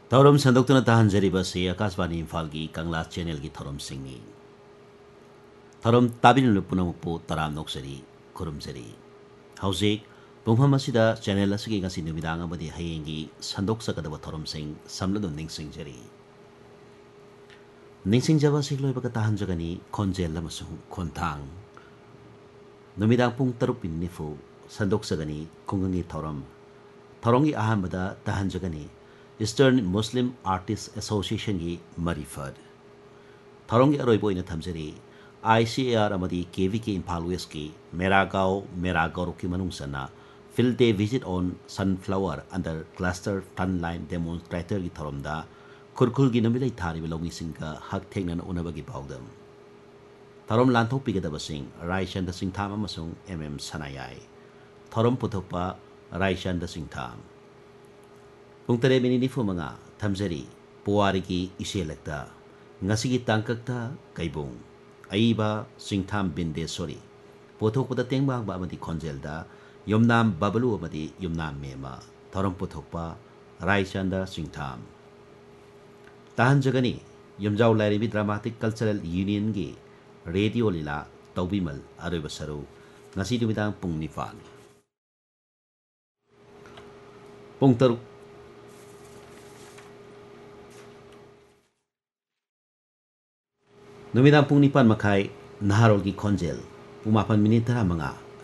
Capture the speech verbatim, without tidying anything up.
थौरम संदोक्तुना ताहंजरिबसे आकाशवाणी इम्फाल की कंगला चैनल की थौरम सिंगनी थौरम ताबिनु पुनमुपु तराम नोक्सरी खुरुमजरी हौजिक पुंफम असिदा channel असगी ngasi numitang amadi hayengi sandoksagadaba thoromsing samladu ningsingjari ningsingjaba sikloibaka tahanjagani khonjel amasung khonthang numitang pung taruk pin nifu sandoksagani khungangi thorom thorongi ahambada tahanjagani Eastern Muslim Artists Association की मरीफर थौरंगी अरोइबो इन थमजरी I C A R अमदी K V K Imphal waste की मेरा गाँव मेरा गौरव की मनुसना field day visit on sunflower under cluster fun line demonstrator की थौरमदा खुरखुल की नमिलै थारी बेलोंगी सिंका हक थेंगन उनबगी पाउदम थौरम लांथोक पिगदबसिंग रायचंद सिंथाम अमसुंग M M सनायाय थौरम पुथोपा रायचंद सिंथाम पुंग तरे मिनी निफु मंगा थमजरी पुवारी की इसेलकता ngasi gi tangkakta kaibung aiba singtham bindesorry pothokpada tengbang ba amadi khonjelda yomnam babalu amadi yomnam mema thoram pothokpa raichandra singtham tahan jagani yomjau lairibi dramatic cultural union gi radio lila tawbimal aroiba saru ngasi dumidang pung nifal pung taruk Numidang pung nipan makai naharol ki konjel pumapan minit tara mga